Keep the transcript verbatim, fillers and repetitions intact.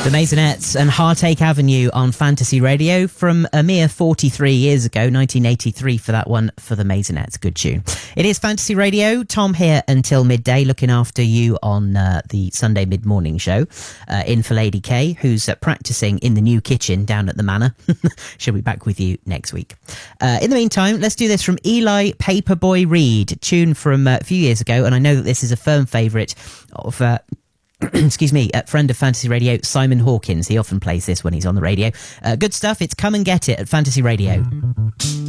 The Maisonettes and Heartache Avenue on Fantasy Radio from a mere forty-three years ago, nineteen eighty-three for that one, for the Maisonettes. Good tune. It is Fantasy Radio. Tom here until midday, looking after you on uh, the Sunday mid-morning show. Uh, in for Lady K, who's uh, practising in the new kitchen down at the Manor. She'll be back with you next week. Uh, in the meantime, let's do this from Eli Paperboy Reed, tune from uh, a few years ago, and I know that this is a firm favourite of... Uh, excuse me, a friend of Fantasy Radio, Simon Hawkins. He often plays this when he's on the radio. Uh, good stuff. It's Come and Get It at Fantasy Radio.